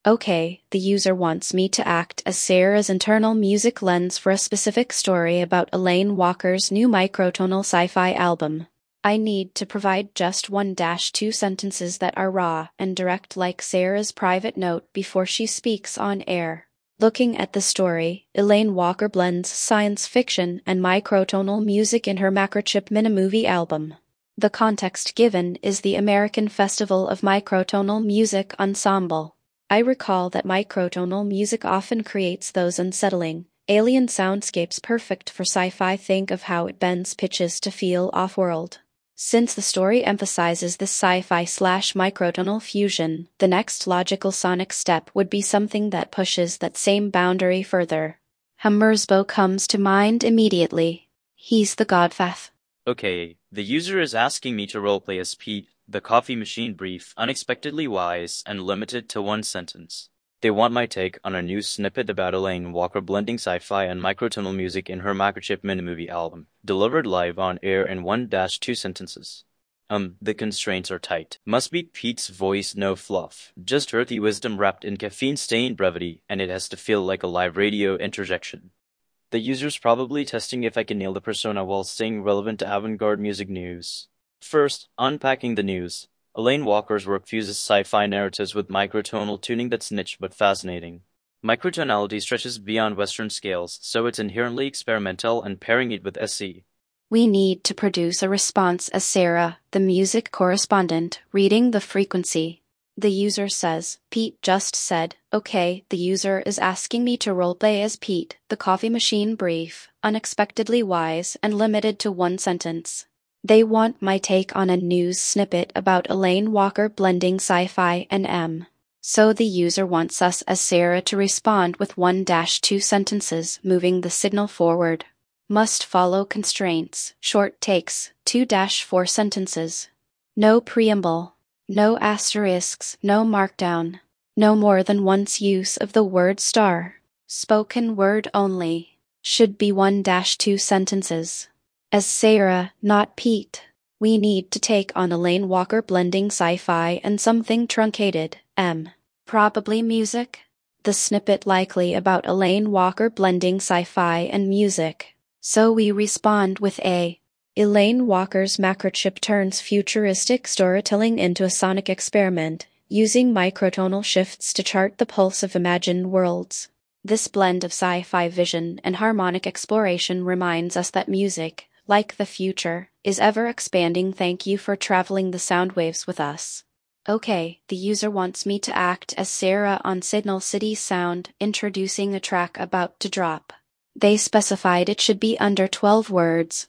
Okay, the user wants me to act as Sarah's internal music lens for a specific story about Elaine Walker's new microtonal sci-fi album. I need to provide just 1-2 sentences that are raw and direct like Sarah's private note before she speaks on air. Looking at the story, Elaine Walker blends science fiction and microtonal music in her Microchip Minimovie album. The context given is the American Festival of Microtonal Music Ensemble. I recall that microtonal music often creates those unsettling, alien soundscapes perfect for sci-fi. Think of how it bends pitches to feel off-world. Since the story emphasizes this sci-fi/microtonal fusion, the next logical sonic step would be something that pushes that same boundary further. Hammersbo comes to mind immediately. He's the godfather. Okay, the user is asking me to roleplay as Pete, the coffee machine brief, unexpectedly wise, and limited to one sentence. They want my take on a new snippet about Elaine Walker blending sci-fi and microtonal music in her Microchip Minimovie album, delivered live on air in 1-2 sentences. The constraints are tight. Must be Pete's voice, no fluff. Just earthy wisdom wrapped in caffeine-stained brevity, and it has to feel like a live radio interjection. The user's probably testing if I can nail the persona while staying relevant to avant-garde music news. First, unpacking the news. Elaine Walker's work fuses sci-fi narratives with microtonal tuning that's niche but fascinating. Microtonality stretches beyond Western scales, so it's inherently experimental, and pairing it with SE. We need to produce a response as Sarah, the music correspondent, reading the frequency. The user says, Pete just said, okay, the user is asking me to roleplay as Pete, the coffee machine brief, unexpectedly wise and limited to one sentence. They want my take on a news snippet about Elaine Walker blending sci-fi and M. So the user wants us as Sarah to respond with 1-2 sentences, moving the signal forward. Must follow constraints, short takes, 2-4 sentences. No preamble. No asterisks, no markdown, no more than once use of the word star. Spoken word only. Should be 1-2 sentences. As Sarah, not Pete. We need to take on Elaine Walker blending sci-fi and something truncated, M. Probably music. The snippet likely about Elaine Walker blending sci-fi and music. So we respond with a Elaine Walker's Microchip turns futuristic storytelling into a sonic experiment, using microtonal shifts to chart the pulse of imagined worlds. This blend of sci-fi vision and harmonic exploration reminds us that music, like the future, is ever expanding. Thank you for traveling the sound waves with us. Okay, the user wants me to act as Sarah on Signal City Sound, introducing a track about to drop. They specified it should be under 12 words,